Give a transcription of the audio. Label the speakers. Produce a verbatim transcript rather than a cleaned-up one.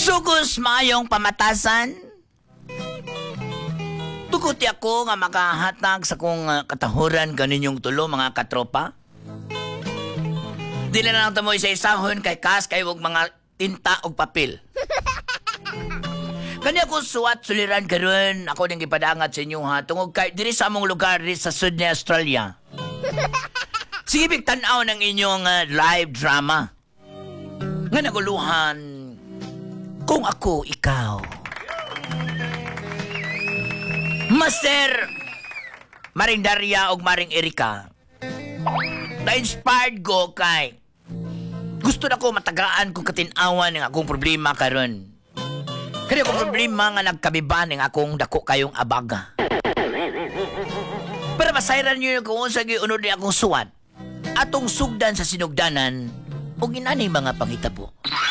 Speaker 1: Sugos maayong pamatasan. Tuguti ako nga makahatag sa kong uh, katahuran kaninyong tulo mga katropa. Dili na lang tamoy sa isahon kay kas kay wag mga tinta og papel. Kani ako suwat suliran karon ako ning gipadangat sa inyo ha tungod kay diri sa among lugar diri sa Sydney, Australia. Sige big tan-aw ng inyong uh, live drama. Nga naguluhan kung ako ikaw. Master Maring Daria og Maring Erika. Na-inspired ko kay gusto na ko matagaan kung katinawan ng akong problema karon. Kaya akong problema nga nagkabiban ng akong dako kayong abaga. Para masayran nyo kung unsa giunod ni akong suwat atong sugdan sa sinugdanan o ginani mga pangitabo.